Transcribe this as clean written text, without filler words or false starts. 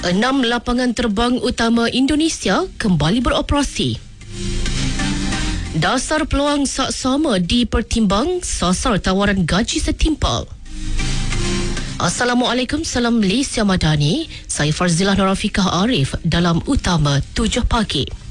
6 lapangan terbang utama Indonesia kembali beroperasi. Dasar peluang saksama dipertimbang sasar tawaran gaji setimpal. Assalamualaikum, salam Malaysia Madani. Saya Farzilah Norafikah Arif dalam Utama 7 Pagi.